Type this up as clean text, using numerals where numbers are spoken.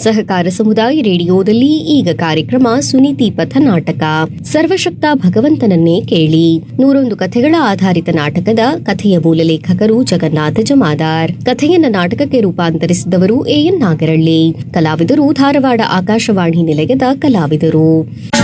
ಸಹಕಾರ ಸಮುದಾಯ ರೇಡಿಯೋದಲ್ಲಿ ಈಗ ಕಾರ್ಯಕ್ರಮ ಸುನೀತಿ ಪಥ ನಾಟಕ ಸರ್ವಶಕ್ತ ಭಗವಂತನನ್ನೇ ಕೇಳಿ 101 ಕಥೆಗಳ ಆಧಾರಿತ ನಾಟಕದ ಕಥೆಯ ಮೂಲ ಲೇಖಕರು ಜಗನ್ನಾಥ ಜಮಾದಾರ್. ಕಥೆಯನ್ನ ನಾಟಕಕ್ಕೆ ರೂಪಾಂತರಿಸಿದವರು ಎಎನ್ ನಾಗರಳ್ಳಿ. ಕಲಾವಿದರು ಧಾರವಾಡ ಆಕಾಶವಾಣಿ ನಿಲಯದ ಕಲಾವಿದರು.